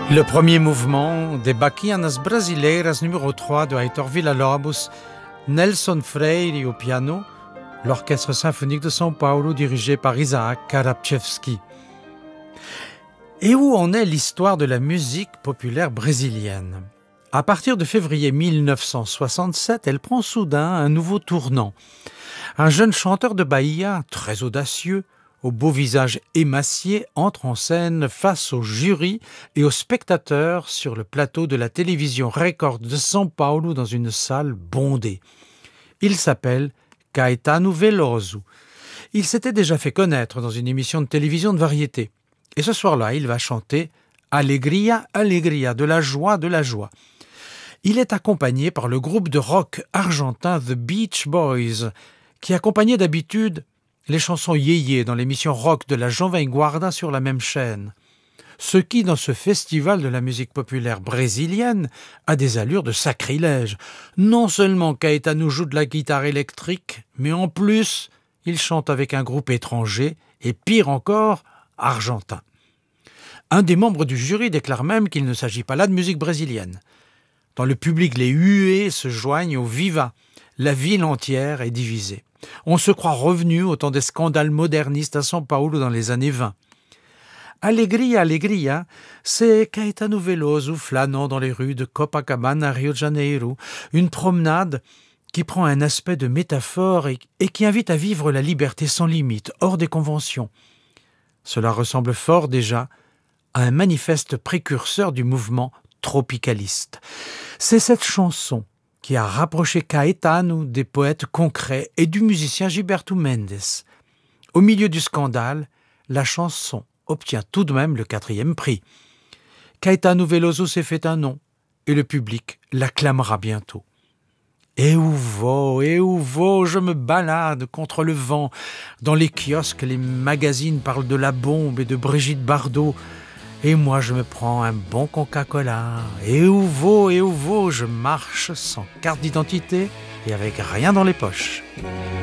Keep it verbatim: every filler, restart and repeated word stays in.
Le premier mouvement des Baquianas Brasileiras numéro trois de Heitor Villa-Lobos, Nelson Freire au piano, l'Orchestre symphonique de São Paulo dirigé par Isaac Karapchewski. Et où en est l'histoire de la musique populaire brésilienne ? À partir de février mille neuf cent soixante-sept, elle prend soudain un nouveau tournant. Un jeune chanteur de Bahia, très audacieux, au beau visage émacié, entre en scène face au jury et aux spectateurs sur le plateau de la télévision Record de São Paulo dans une salle bondée. Il s'appelle Caetano Veloso. Il s'était déjà fait connaître dans une émission de télévision de variété. Et ce soir-là, il va chanter « Alegria, Alegria », de la joie, de la joie. Il est accompagné par le groupe de rock argentin The Beach Boys, qui accompagnait d'habitude les chansons yéyé dans l'émission rock de la Jovem Guarda sur la même chaîne. Ce qui, dans ce festival de la musique populaire brésilienne, a des allures de sacrilège. Non seulement Caetano joue de la guitare électrique, mais en plus, il chante avec un groupe étranger, et pire encore, argentin. Un des membres du jury déclare même qu'il ne s'agit pas là de musique brésilienne. Dans le public, les huées se joignent au viva. La ville entière est divisée. On se croit revenu au temps des scandales modernistes à São Paulo dans les années vingt. Alegria, Alegria, c'est Caetano Veloso flânant dans les rues de Copacabana à Rio de Janeiro, une promenade qui prend un aspect de métaphore et, et qui invite à vivre la liberté sans limite, hors des conventions. Cela ressemble fort déjà à un manifeste précurseur du mouvement tropicaliste. C'est cette chanson qui a rapproché Caetano des poètes concrets et du musicien Gilberto Mendes. Au milieu du scandale, la chanson obtient tout de même le quatrième prix. Caetano Veloso s'est fait un nom et le public l'acclamera bientôt. Et où vaux, et où vaux, je me balade contre le vent. Dans les kiosques, les magazines parlent de la bombe et de Brigitte Bardot. Et moi, je me prends un bon Coca-Cola. Et où vaux, et où vaux, je marche sans carte d'identité et avec rien dans les poches.